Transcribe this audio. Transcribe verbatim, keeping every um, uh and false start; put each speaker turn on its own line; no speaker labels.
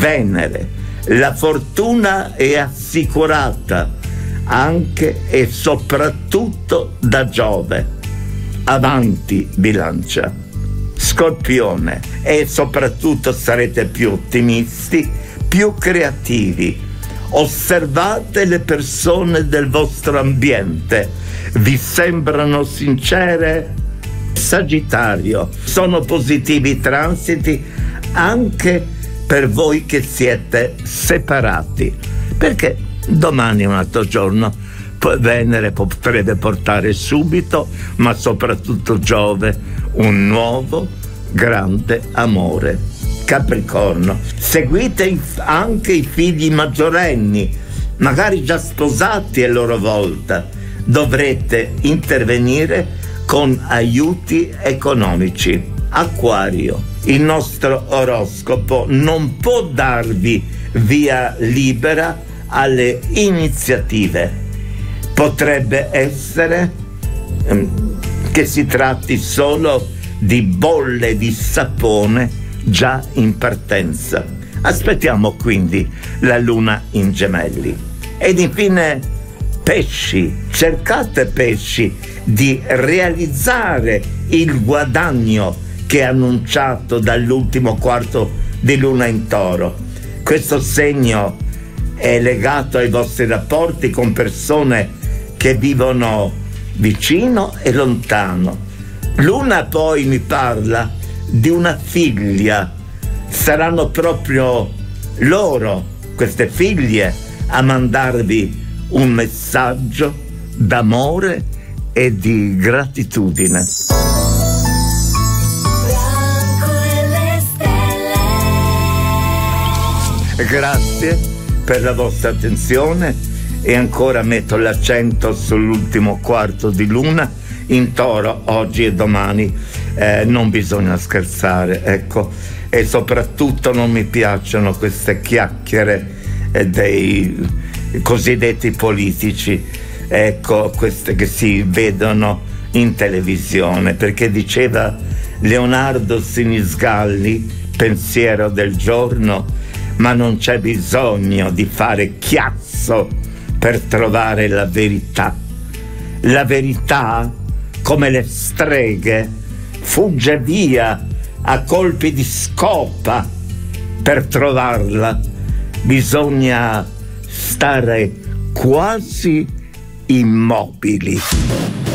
Venere, la fortuna è assicurata anche e soprattutto da Giove. Avanti, Bilancia. Scorpione, e soprattutto sarete più ottimisti, più creativi. Osservate le persone del vostro ambiente, vi sembrano sincere? Sagittario, sono positivi i transiti anche per voi che siete separati, perché domani è un altro giorno. Venere potrebbe portare subito, ma soprattutto Giove, un nuovo grande amore. Capricorno, seguite anche i figli maggiorenni, magari già sposati a loro volta. Dovrete intervenire con aiuti economici. Acquario, il nostro oroscopo non può darvi via libera alle iniziative. Potrebbe essere ehm, che si tratti solo di bolle di sapone già in partenza. Aspettiamo quindi la luna in Gemelli. Ed infine pesci, cercate pesci di realizzare il guadagno che è annunciato dall'ultimo quarto di luna in Toro. Questo segno è legato ai vostri rapporti con persone che vivono vicino e lontano. Luna poi mi parla di una figlia. Saranno proprio loro, queste figlie, a mandarvi un messaggio d'amore e di gratitudine. Grazie per la vostra attenzione. E ancora metto l'accento sull'ultimo quarto di luna in Toro, oggi e domani. Eh, non bisogna scherzare, ecco, e soprattutto non mi piacciono queste chiacchiere eh, dei cosiddetti politici, ecco, queste che si vedono in televisione, perché diceva Leonardo Sinisgalli, pensiero del giorno: ma non c'è bisogno di fare chiasso per trovare la verità. La verità, come le streghe, fugge via a colpi di scopa. Per trovarla bisogna stare quasi immobili.